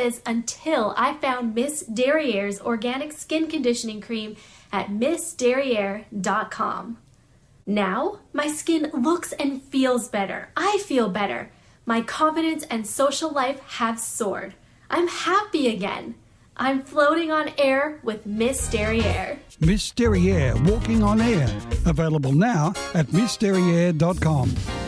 is until I found Miss Derriere's organic skin conditioning cream at missderriere.com. Now, my skin looks and feels better. I feel better. My confidence and social life have soared. I'm happy again. I'm floating on air with Miss Derriere. Miss Derriere, walking on air. Available now at missderriere.com.